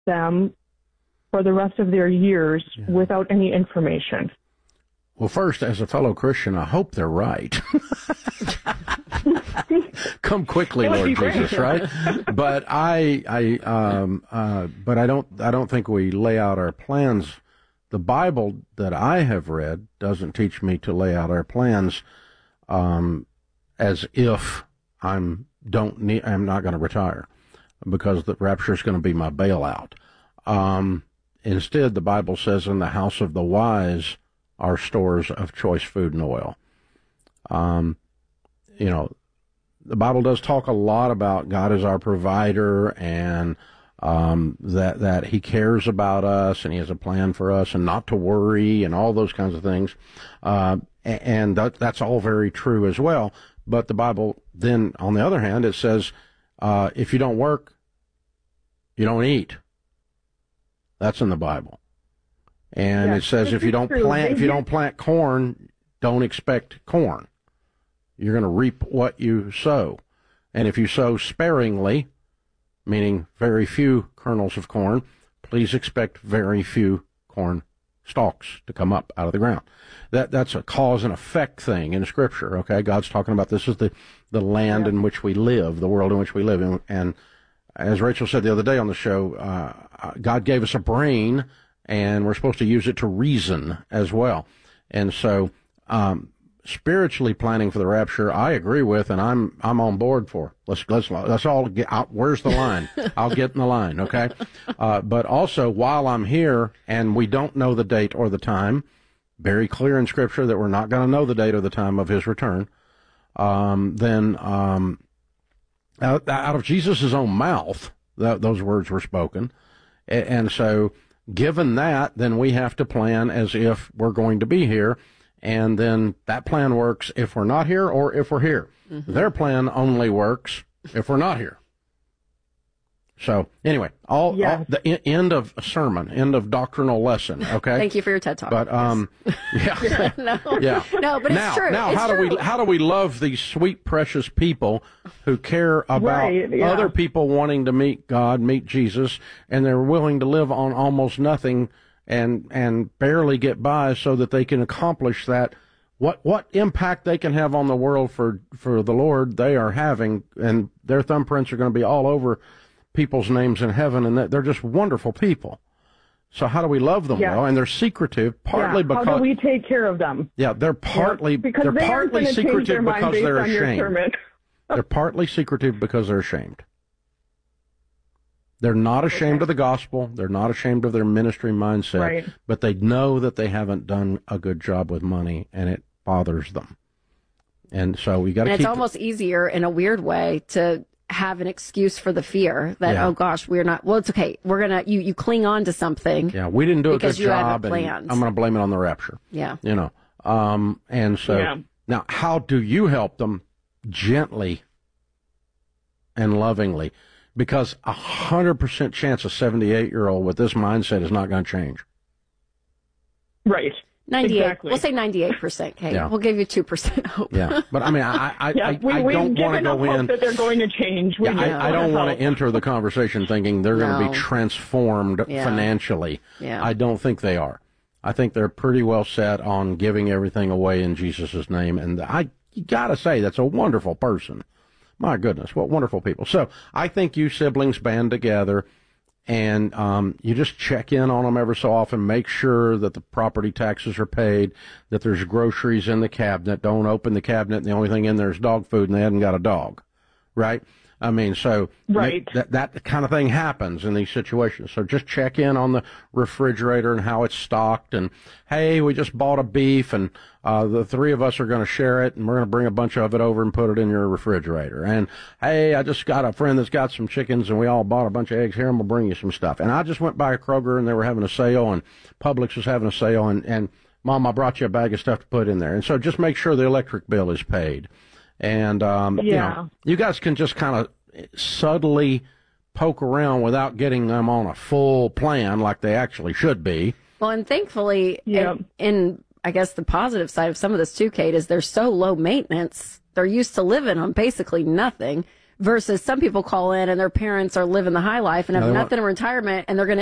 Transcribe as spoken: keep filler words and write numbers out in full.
them for the rest of their years yeah. without any information? Well, first, as a fellow Christian, I hope they're right. Come quickly, Lord Jesus, right? But I, I, um, uh, but I don't, I don't think we lay out our plans. The Bible that I have read doesn't teach me to lay out our plans, um, as if I'm don't need, I'm not going to retire, because the rapture is going to be my bailout. Um, instead, the Bible says, "In the house of the wise are stores of choice food and oil." Um, you know, the Bible does talk a lot about God as our provider, and um, that that He cares about us and He has a plan for us, and not to worry, and all those kinds of things. Uh, and that, that's all very true as well. But the Bible then, on the other hand, it says, uh, if you don't work, you don't eat. That's in the Bible. And yeah, it says if you don't true. plant, if you don't plant corn, don't expect corn. You're going to reap what you sow. And if you sow sparingly, meaning very few kernels of corn, please expect very few corn stalks to come up out of the ground. That that's a cause and effect thing in Scripture. Okay, God's talking about this is the the land yeah. in which we live, the world in which we live, and, and as Rachel said the other day on the show, uh, God gave us a brain, and we're supposed to use it to reason as well. And so, um, spiritually planning for the rapture, I agree with, and I'm I'm on board for. Let's let's let's all get out. Where's the line? I'll get in the line, okay? Uh, but also, while I'm here, and we don't know the date or the time, very clear in Scripture that we're not going to know the date or the time of His return. Um, then, um, out, out of Jesus' own mouth, th- those words were spoken, and, and so. Given that, then we have to plan as if we're going to be here, and then that plan works if we're not here or if we're here. Mm-hmm. Their plan only works if we're not here. So, anyway, all, yes. all the e- end of a sermon, end of doctrinal lesson, okay? Thank you for your TED Talk. But, um, yes. yeah. no. yeah. No, but it's now, true. Now, it's how true. do we, how do we love these sweet, precious people who care about right, yeah. other people wanting to meet God, meet Jesus, and they're willing to live on almost nothing and, and barely get by so that they can accomplish that? What, what impact they can have on the world for, for the Lord they are having, and their thumbprints are going to be all over people's names in heaven, and they're just wonderful people. So how do we love them yeah. well? And they're secretive, partly yeah. because how do we take care of them? Yeah, they're partly yeah. because they're they partly secretive because they're ashamed. They're partly secretive because they're ashamed. They're not ashamed okay. of the gospel. They're not ashamed of their ministry mindset, right. but they know that they haven't done a good job with money, and it bothers them. And so we got to. And keep it's almost it. easier in a weird way to have an excuse for the fear that, yeah. oh gosh, we're not, well, it's okay. We're going to, you, you cling on to something. Yeah, we didn't do a good you job, and planned. I'm going to blame it on the rapture. Yeah. You know, um, and so yeah. now how do you help them? Gently and lovingly, because a hundred percent chance a seventy-eight year old with this mindset is not going to change. Right. ninety-eight. Exactly. We'll say ninety-eight percent, Kate. Yeah. We'll give you two percent hope. Yeah. But I mean, I, I, yeah, I, we, I don't want to go in. that they're going to change. We Yeah, I, I don't want to enter the conversation thinking they're No. going to be transformed Yeah. financially. Yeah. I don't think they are. I think they're pretty well set on giving everything away in Jesus' name. And I, you got to say, that's a wonderful person. My goodness, what wonderful people. So I think you siblings band together, and um, you just check in on them every so often, make sure that the property taxes are paid, that there's groceries in the cabinet. Don't open the cabinet and the only thing in there is dog food and they hadn't got a dog, right? I mean, so right. that that kind of thing happens in these situations. So just check in on the refrigerator and how it's stocked. And, hey, we just bought a beef, and uh, the three of us are going to share it, and we're going to bring a bunch of it over and put it in your refrigerator. And, hey, I just got a friend that's got some chickens, and we all bought a bunch of eggs here, and we'll bring you some stuff. And I just went by a Kroger, and they were having a sale, and Publix was having a sale, and, and Mom, I brought you a bag of stuff to put in there. And so just make sure the electric bill is paid. And, um, yeah. you know, you guys can just kind of subtly poke around without getting them on a full plan like they actually should be. Well, and thankfully, yeah. in, in, I guess, the positive side of some of this too, Kate, is they're so low maintenance. They're used to living on basically nothing. versus some people call in and their parents are living the high life and have No, they nothing in retirement and they're going to